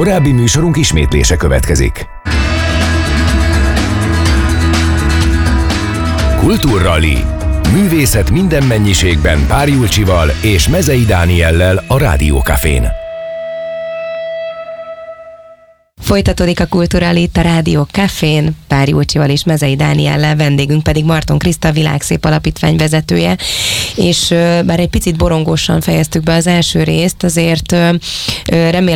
Korábbi műsorunk ismétlése következik. Kultúrrali. Művészet minden mennyiségben Pár Julcsival és Mezei Dániellel a Rádiókafén. Folytatódik a Kultúrrali itt a Rádiókafén, Pár Julcsival és Mezei Dániellel, vendégünk pedig Marton Kriszta, Világszép Alapítvány vezetője, és bár egy picit borongósan fejeztük be az első részt, azért remélem,